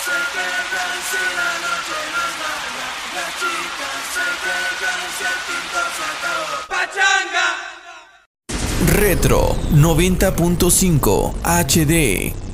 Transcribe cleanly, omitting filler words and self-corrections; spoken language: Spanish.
se quejan si la noche no es larga. Las chicas se quejan si el tinto se acabó. ¡Pachanga! Retro 90.5 HD